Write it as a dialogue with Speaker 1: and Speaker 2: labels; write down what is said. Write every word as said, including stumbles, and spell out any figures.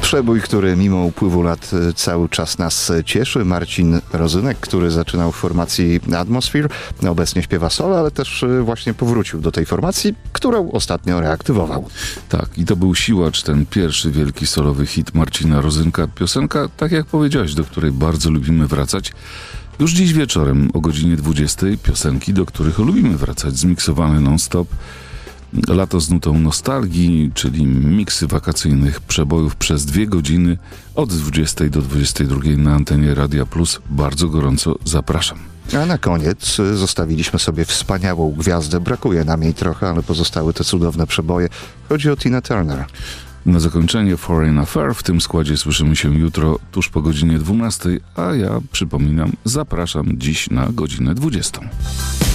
Speaker 1: Przebój, który mimo upływu lat cały czas nas cieszy. Marcin Rozynek, który zaczynał w formacji Atmosphere, obecnie śpiewa solo, ale też właśnie powrócił do tej formacji, którą ostatnio reaktywował.
Speaker 2: Tak, i to był Siłacz, ten pierwszy wielki solowy hit Marcina Rozynka. Piosenka, tak jak powiedziałeś, do której bardzo lubimy wracać. Już dziś wieczorem o godzinie dwudziestej piosenki, do których lubimy wracać, zmiksowane non-stop. Lato z nutą nostalgii, czyli miksy wakacyjnych przebojów przez dwie godziny od dwudziestej do dwudziestej drugiej na antenie Radia Plus. Bardzo gorąco zapraszam.
Speaker 1: A na koniec zostawiliśmy sobie wspaniałą gwiazdę. Brakuje nam jej trochę, ale pozostały te cudowne przeboje. Chodzi o Tina Turner.
Speaker 2: Na zakończenie Foreign Affair w tym składzie słyszymy się jutro tuż po godzinie dwunastej, a ja przypominam, zapraszam dziś na godzinę dwudziestą.